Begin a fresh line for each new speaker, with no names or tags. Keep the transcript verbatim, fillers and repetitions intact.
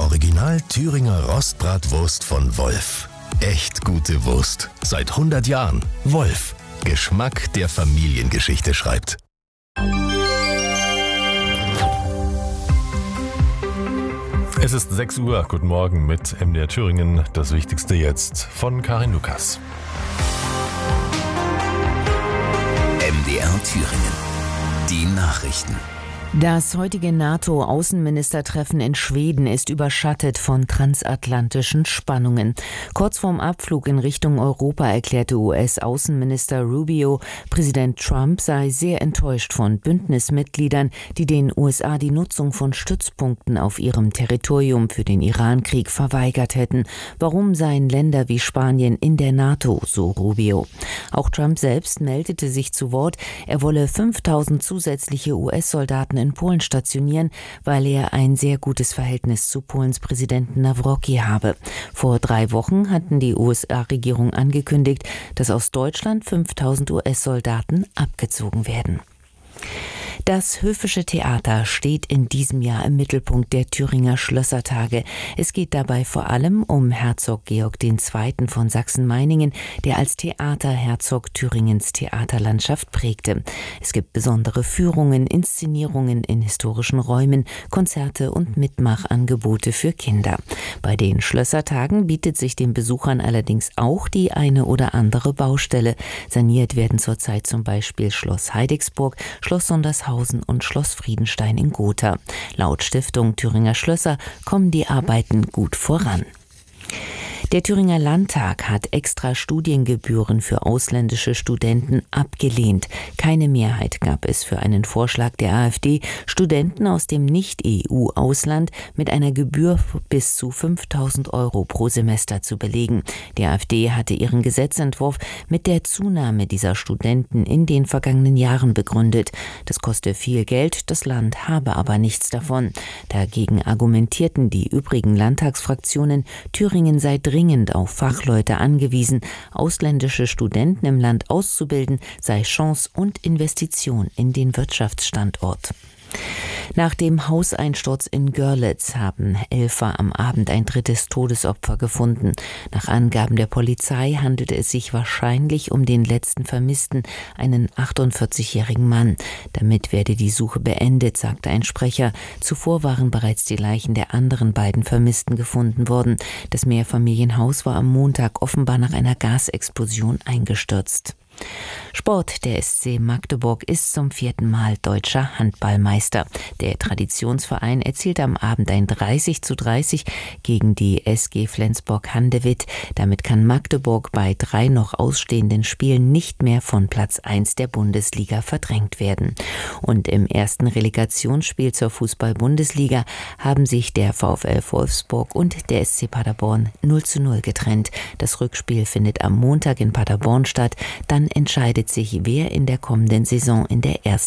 Original Thüringer Rostbratwurst von Wolf. Echt gute Wurst. Seit hundert Jahren. Wolf. Geschmack, der Familiengeschichte schreibt.
Es ist sechs Uhr. Guten Morgen mit M D R Thüringen. Das Wichtigste jetzt von Karin Lukas.
M D R Thüringen. Die Nachrichten.
Das heutige NATO-Außenministertreffen in Schweden ist überschattet von transatlantischen Spannungen. Kurz vorm Abflug in Richtung Europa erklärte U S-Außenminister Rubio, Präsident Trump sei sehr enttäuscht von Bündnismitgliedern, die den U S A die Nutzung von Stützpunkten auf ihrem Territorium für den Iran-Krieg verweigert hätten. Warum seien Länder wie Spanien in der NATO, so Rubio. Auch Trump selbst meldete sich zu Wort, er wolle fünftausend zusätzliche U S-Soldaten in Polen stationieren, weil er ein sehr gutes Verhältnis zu Polens Präsidenten Nawrocki habe. Vor drei Wochen hatten die U S A-Regierung angekündigt, dass aus Deutschland fünftausend U S-Soldaten abgezogen werden. Das Höfische Theater steht in diesem Jahr im Mittelpunkt der Thüringer Schlössertage. Es geht dabei vor allem um Herzog Georg der Zweite. von Sachsen-Meiningen, der als Theaterherzog Thüringens Theaterlandschaft prägte. Es gibt besondere Führungen, Inszenierungen in historischen Räumen, Konzerte und Mitmachangebote für Kinder. Bei den Schlössertagen bietet sich den Besuchern allerdings auch die eine oder andere Baustelle. Saniert werden zurzeit zum Beispiel Schloss Heidigsburg, Schloss Sondershausen und Schloss Friedenstein in Gotha. Laut Stiftung Thüringer Schlösser kommen die Arbeiten gut voran. Der Thüringer Landtag hat extra Studiengebühren für ausländische Studenten abgelehnt. Keine Mehrheit gab es für einen Vorschlag der AfD, Studenten aus dem Nicht-E U-Ausland mit einer Gebühr bis zu fünftausend Euro pro Semester zu belegen. Die AfD hatte ihren Gesetzentwurf mit der Zunahme dieser Studenten in den vergangenen Jahren begründet. Das koste viel Geld, das Land habe aber nichts davon. Dagegen argumentierten die übrigen Landtagsfraktionen, Thüringen sei dringend auf Fachleute angewiesen. Ausländische Studenten im Land auszubilden sei Chance und Investition in den Wirtschaftsstandort. Nach dem Hauseinsturz in Görlitz haben Helfer am Abend ein drittes Todesopfer gefunden. Nach Angaben der Polizei handelte es sich wahrscheinlich um den letzten Vermissten, einen achtundvierzigjährigen Mann. Damit werde die Suche beendet, sagte ein Sprecher. Zuvor waren bereits die Leichen der anderen beiden Vermissten gefunden worden. Das Mehrfamilienhaus war am Montag offenbar nach einer Gasexplosion eingestürzt. Sport. Der S C Magdeburg ist zum vierten Mal deutscher Handballmeister. Der Traditionsverein erzielte am Abend ein dreißig zu dreißig gegen die S G Flensburg-Handewitt. Damit kann Magdeburg bei drei noch ausstehenden Spielen nicht mehr von Platz eins der Bundesliga verdrängt werden. Und im ersten Relegationsspiel zur Fußball-Bundesliga haben sich der VfL Wolfsburg und der S C Paderborn null zu null getrennt. Das Rückspiel findet am Montag in Paderborn statt. Dann entscheidet sich, wer in der kommenden Saison in der ersten